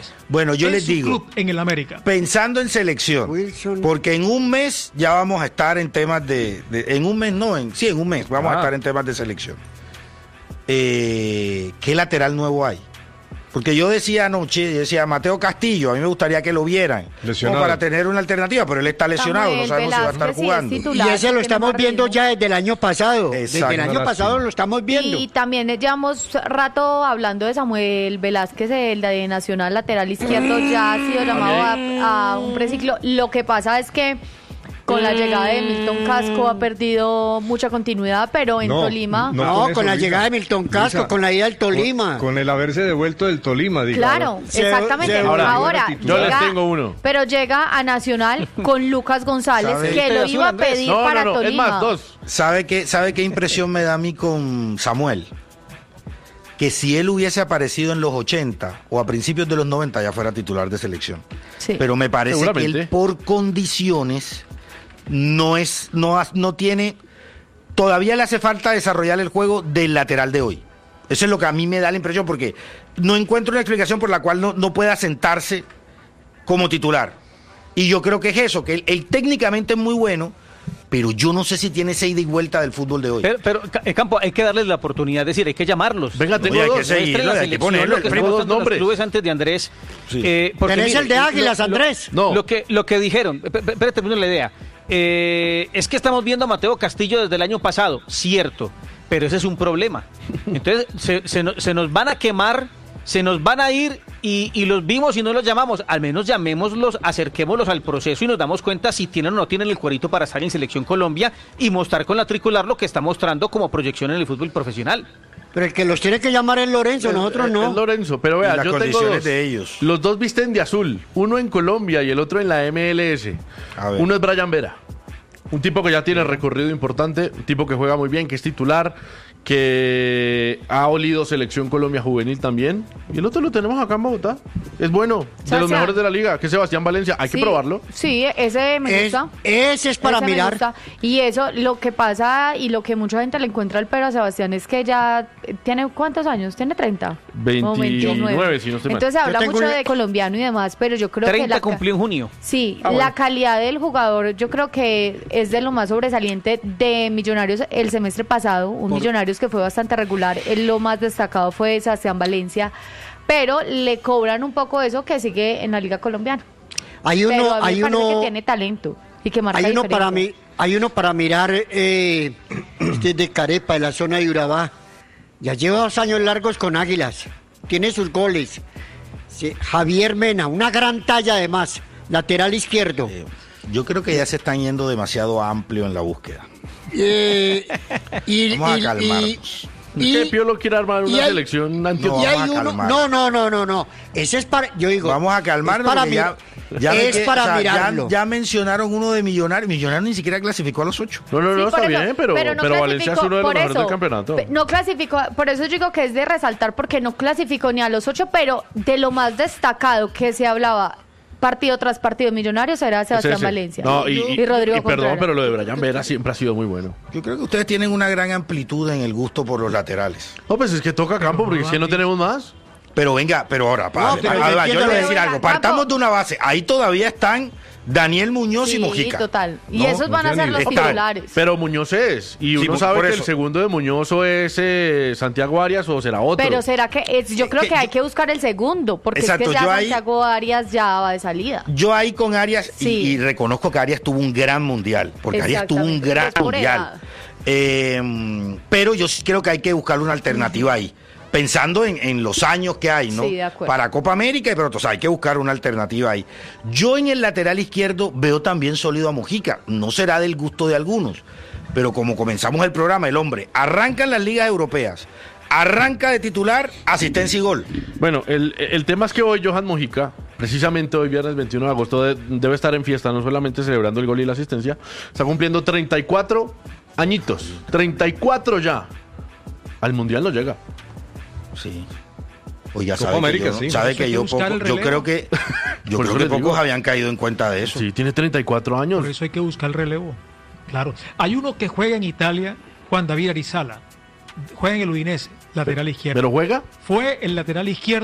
Suárez. Bueno, yo les digo, club en el América. Pensando en selección, Wilson. porque en un mes ya vamos a estar en temas en un mes vamos a estar en temas de selección. ¿Qué lateral nuevo hay? Porque yo decía anoche, Mateo Castillo, a mí me gustaría que lo vieran, como para tener una alternativa, pero él está lesionado, Samuel no sabemos si va a estar Velázquez, jugando. sí, es titular, Y ese lo estamos viendo ya desde el año pasado. Exacto. Desde el año pasado lo estamos viendo. Y también llevamos rato hablando de Samuel Velázquez, el de Nacional, lateral izquierdo, ya ha sido llamado a un preciclo. Lo que pasa es que con la llegada de Milton Casco ha perdido mucha continuidad, pero en Tolima... No, con la llegada de Milton Casco, Luisa, con la ida del Tolima. Con el haberse devuelto del Tolima, digo. Claro, exactamente. Ahora yo les llega, tengo uno. pero llega a Nacional con Lucas González, ¿Sabe? que lo iba a pedir para Tolima. Es más, dos. ¿Sabe qué impresión me da a mí con Samuel? Que si él hubiese aparecido en los 80 o a principios de los 90 ya fuera titular de selección. Sí. Pero me parece que Seguramente. él por condiciones no tiene, todavía le hace falta desarrollar el juego del lateral de hoy. Eso es lo que a mí me da la impresión, porque no encuentro una explicación por la cual no pueda sentarse como titular. Y yo creo que es eso, que él técnicamente es muy bueno, pero yo no sé si tiene esa ida y vuelta del fútbol de hoy. Pero Campo, hay que darles la oportunidad, es decir, hay que llamarlos. Venga, tengo Hay que dos. seguirlo, hay que ponerlo. Lo que tengo están dos pasando en los nombres. clubes antes de Andrés. Sí. Porque ¿Tenés mire, el de Águilas, Andrés? No. Lo que dijeron, espérate, termino la idea. Es que estamos viendo a Mateo Castillo desde el año pasado, cierto, pero ese es un problema. Entonces, se nos van a quemar, se nos van a ir y los vimos y no los llamamos. Al menos llamémoslos, acerquémoslos al proceso y nos damos cuenta si tienen o no tienen el cuerito para estar en Selección Colombia y mostrar con la tricolor lo que está mostrando como proyección en el fútbol profesional. Pero el que los tiene que llamar es Lorenzo, nosotros no. Es Lorenzo, pero vea, Las yo tengo condiciones dos. de ellos. Los dos visten de azul, uno en Colombia y el otro en la MLS. A ver. Uno es Brian Vera, un tipo que ya tiene recorrido importante, un tipo que juega muy bien, que es titular, que ha olido Selección Colombia Juvenil también. Y el otro lo tenemos acá en Bogotá. Es bueno, de los mejores de la liga, que es Sebastián Valencia. Hay que probarlo. Sí, ese me gusta. Ese es para Ese me mirar. gusta. Y eso, lo que pasa y lo que mucha gente le encuentra al pero a Sebastián es que ya tiene, ¿cuántos años? ¿Tiene 30? 29, si no estoy mal. Entonces se habla tengo mucho un- de colombiano y demás, pero yo creo 30 que cumplió en junio. Sí, bueno. la calidad del jugador yo creo que es de lo más sobresaliente de Millonarios el semestre pasado, Millonarios que fue bastante regular, lo más destacado fue Sebastián Valencia, pero le cobran un poco eso que sigue en la Liga Colombiana. Hay Pero uno, a mí hay me parece que uno, tiene talento y que marca hay uno para diferencia. mí, hay uno para mirar de Carepa, de la zona de Urabá. Ya lleva 2 años largos con Águilas. Tiene sus goles. Sí, Javier Mena, una gran talla además, lateral izquierdo. Yo creo que ya se están yendo demasiado amplio en la búsqueda. Y, Vamos a y- calmarnos. y- ¿Qué Piolo quiere armar y una hay- selección No, y antioqueña? hay vamos a uno, calmar. no. Ese es para, yo digo. Vamos a calmarnos es para porque ya es para mirarlo. ya mencionaron uno de Millonarios. Millonarios ni siquiera clasificó a los 8. No, Sí, está por eso, bien, pero no Valencia es clasificó, uno de los por mejores del eso, campeonato. No clasificó, por eso yo digo que es de resaltar porque no clasificó ni a los 8, pero de lo más destacado que se hablaba partido tras partido Millonarios era Sebastián ese. Valencia No, y Rodrigo perdón, Contreras. pero lo de Brian Vera siempre ha sido muy bueno. Yo creo que ustedes tienen una gran amplitud en el gusto por los laterales. No, pues es que toca campo, porque si no tenemos más. Pero venga, pero ahora, padre, pero yo yo le voy a entiendo decir lo de algo. Campo. Partamos de una base. Ahí todavía están Daniel Muñoz y Sí, Mojica. total. Y No, esos van a ser los Están. titulares. Pero Muñoz es. Y Sí, uno por sabe que el eso. segundo de Muñoz o es Santiago Arias o será otro. Pero será que yo creo que hay que buscar el segundo, porque Exacto, es que ya yo ahí- Santiago Arias ya va de salida. Yo ahí con Arias, Sí. y reconozco que Arias tuvo un gran mundial, porque Arias tuvo un Exactamente, gran es por mundial. edad. Pero yo sí creo que hay que buscar una alternativa ahí, pensando en los años que hay, ¿no? Sí, de acuerdo. Para Copa América, pero entonces hay que buscar una alternativa ahí. Yo en el lateral izquierdo veo también sólido a Mojica, no será del gusto de algunos, pero como comenzamos el programa, el hombre arranca en las ligas europeas, arranca de titular, asistencia y gol. Bueno, el tema es que hoy Johan Mojica, precisamente hoy viernes 21 de agosto, debe estar en fiesta, no solamente celebrando el gol y la asistencia, está cumpliendo 34 añitos, 34 ya. Al Mundial no llega. Sí. Pues ya Copa sabe América, que yo, sí. sabe Por eso que hay que yo buscar poco, el yo relevo. creo que Por eso les pocos digo. habían caído en cuenta de eso. Sí, tiene 34 años. Por eso hay que buscar el relevo. Claro. Hay uno que juega en Italia, Juan David Arizala. Juega en el Udinese, lateral izquierdo. ¿Pero juega? Fue el lateral izquierdo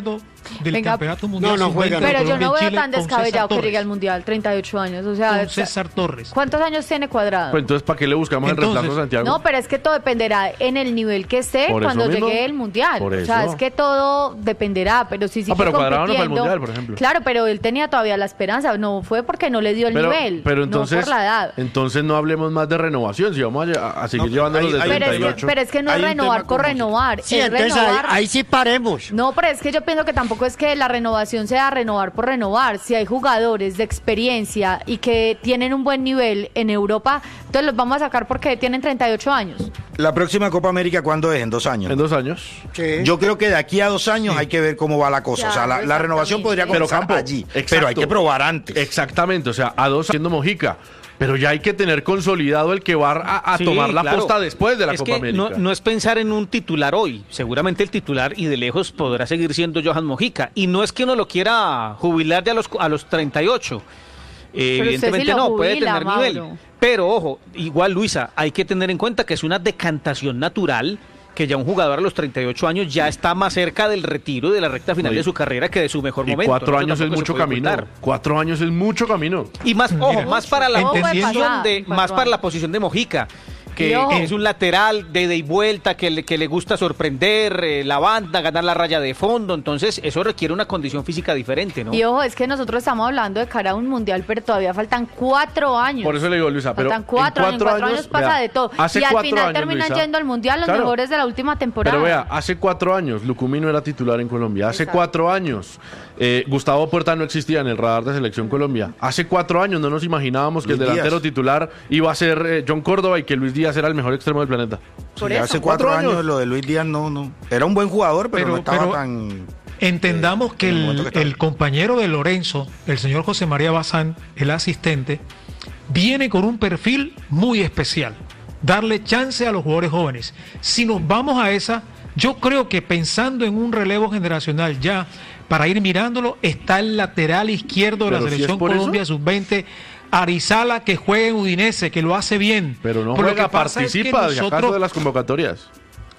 del Venga, Campeonato Mundial. no juega, Sub-20 de Pero yo no veo Colombia-Chile tan con descabellado César que llegue al Torres. Mundial, 38 años. O sea, Con César Torres. ¿cuántos años tiene Cuadrado? Pues entonces, ¿para qué le buscamos Entonces, el reemplazo a Santiago? No, pero es que todo dependerá en el nivel que esté Por eso cuando mismo. llegue el Mundial. Por O sea, eso. es que todo dependerá, pero si sigue pero Cuadrado no fue al compitiendo- Mundial, por ejemplo. Claro, pero él tenía todavía la esperanza, no fue porque no le dio el nivel, pero entonces, no por la edad. entonces no hablemos más de renovación, si vamos a seguir No, llevándolos de hay- Pero es, 38. pero es que no es Hay un renovar tema por como- renovar, Sí, es entonces renovar. ahí sí paremos. No, pero es que yo pienso que tampoco es que la renovación sea renovar por renovar. Si hay jugadores de experiencia y que tienen un buen nivel en Europa, entonces los vamos a sacar porque tienen 38 años. La próxima Copa América, ¿cuándo es? En 2 años. En 2 años. Sí. Yo creo que de aquí a 2 años hay que ver cómo va la cosa. O sea, Claro, la renovación podría exactamente. comenzar Campo, allí. exacto. Pero hay que probar antes. Exactamente, o sea, a 2 haciendo Mojica. Pero ya hay que tener consolidado el que va a Sí, tomar la claro. posta después de la Es Copa que América. no es pensar en un titular hoy. Seguramente el titular y de lejos podrá seguir siendo Johan Mojica. Y no es que uno lo quiera jubilar ya a los 38. usted Evidentemente sí lo no, puede jubila, tener Mauro. nivel. Pero ojo, igual Luisa, hay que tener en cuenta que es una decantación natural que ya un jugador a los 38 años ya está más cerca del retiro de la recta final No, y- de su carrera que de su mejor Y momento. 4 Eso años es tampoco se mucho puede camino. ocultar. 4 años es mucho camino. Y más, Mira, ojo, más para la entendiendo- posición de, Cuatro más para años. la posición de Mojica, Y ojo. que es un lateral de ida y vuelta, que le gusta sorprender, la banda, ganar la raya de fondo, entonces eso requiere una condición física diferente, ¿no? Y ojo, es que nosotros estamos hablando de cara a un mundial, pero todavía faltan 4 años. Por eso le digo, Luisa, pero Faltan 4 en años, 4 años pasa vea, de todo. hace Y al 4 final años, terminan Luisa. yendo al mundial los Claro. mejores de la última temporada. Pero vea, hace 4 años Lucumí no era titular en Colombia. Hace Exacto. 4 años Gustavo Puerta no existía en el radar de Selección Colombia. Hace 4 años no nos imaginábamos que el Luis delantero Díaz. titular iba a ser John Córdoba y que Luis Díaz era el mejor extremo del planeta. Por Sí, eso. hace 4 4 años años. lo de Luis Díaz no. Era un buen jugador, pero no estaba pero- tan. Entendamos que en el momento que estaba. el compañero de Lorenzo, el señor José María Bazán, el asistente, viene con un perfil muy especial. Darle chance a los jugadores jóvenes. Si nos vamos a esa, yo creo que pensando en un relevo generacional ya, para ir mirándolo, está el lateral izquierdo de la Pero si Selección es por Colombia Sub-20, Arizala, que juega en Udinese, que lo hace bien. Pero no Por lo juega, que pasa es que participa de acaso nosotros de las convocatorias.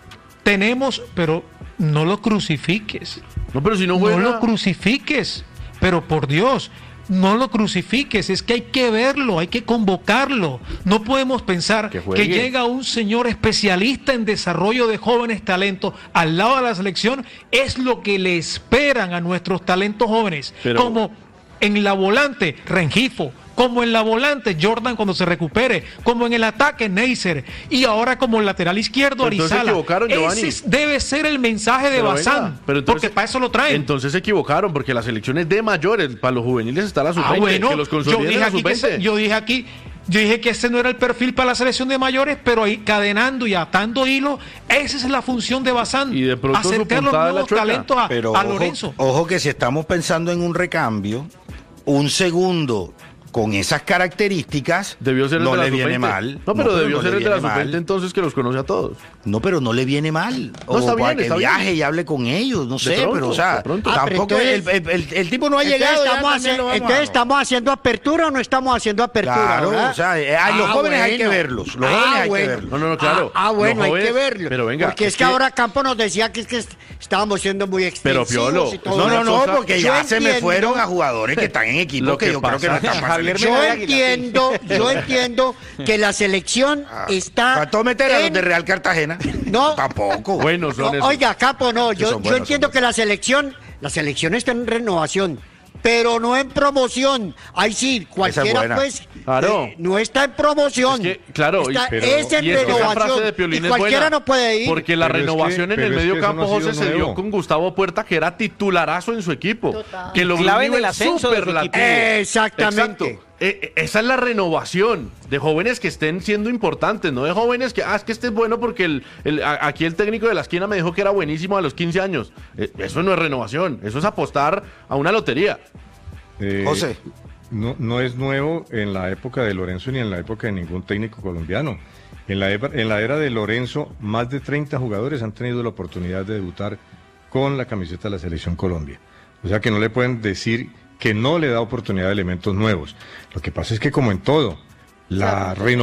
tenemos, pero no lo crucifiques. No, pero si no No juega. lo crucifiques, pero por Dios, no lo crucifiques, es que hay que verlo, hay que convocarlo. No podemos pensar Que que, juegue. llega un señor especialista en desarrollo de jóvenes talentos al lado de la selección, es lo que le esperan a nuestros talentos jóvenes, Pero- como en la volante Rengifo, como en la volante Jordan cuando se recupere, como en el ataque Neisser y ahora como el lateral izquierdo Pero entonces se Arizala. equivocaron, Giovanni. Ese debe ser el mensaje de Pero Bazán, venga, pero entonces- porque para eso lo traen. Entonces se equivocaron, porque la selección es de mayores. Para los juveniles está la sub-20. Bueno, que los yo consoliden dije, la aquí que sub-20. yo dije que ese no era el perfil para la selección de mayores, pero ahí cadenando y atando hilo, esa es la función de Bazán. Y de pronto su acercar los puntada de la nuevos chueca. talentos Pero a ojo, Lorenzo. ojo que si estamos pensando en un recambio, un segundo con esas características Debió ser el no de la le viene sub-20. mal. No, pero debió no ser le el de la viene sub-20 mal. entonces que los conoce a todos. No, pero no le viene mal. No, está o para bien, que está viaje bien. y hable con ellos, no sé, pronto, pero o sea, de pronto. tampoco pero entonces- el tipo no ha Entonces, llegado. ya estamos, también lo vamos entonces a- ¿estamos haciendo apertura o no estamos haciendo apertura? Claro, ¿verdad? o sea, los jóvenes hay que bueno. verlos. Los jóvenes hay bueno. que verlos. No, no, no, claro. Bueno, Los hay jóvenes- que verlo. pero venga, porque es que ahora Campo nos decía que es que estábamos siendo muy Pero, extensivos Piolo, y todo. No, no, no, cosa- porque Yo ya se me entiendo- fueron a jugadores que están en equipos Lo que que yo creo que no pasa- están para Javier selección. Yo entiendo que la selección está... Faltó meter a los en- de Real Cartagena. No. Tampoco. Buenos son No, esos. oiga, Capo, no, Sí, yo son buenos, entiendo son que la selección está en renovación, pero no en promoción. Ahí sí, cualquiera buena. pues Claro. no está en promoción. Es que, claro, Está- pero- es en y es que esa renovación. frase de Piolín Y es cualquiera buena, no puede ir. Porque la Pero es que- renovación en pero el es que medio eso no campo, ha sido José, se dio nuevo. con Gustavo Puerta, que era titularazo en su equipo. Total. Que lo Clave en vio el ascenso de su superlativo. equipo. Exactamente. Exacto. Esa es la renovación de jóvenes que estén siendo importantes, no de jóvenes que, es que este es bueno porque aquí el técnico de la esquina me dijo que era buenísimo a los 15 años. Eso no es renovación, eso es apostar a una lotería. José. No es nuevo en la época de Lorenzo ni en la época de ningún técnico colombiano. En la era de Lorenzo, más de 30 jugadores han tenido la oportunidad de debutar con la camiseta de la Selección Colombia. O sea que no le pueden decir que no le da oportunidad de elementos nuevos. Lo que pasa es que como en todo, la renovación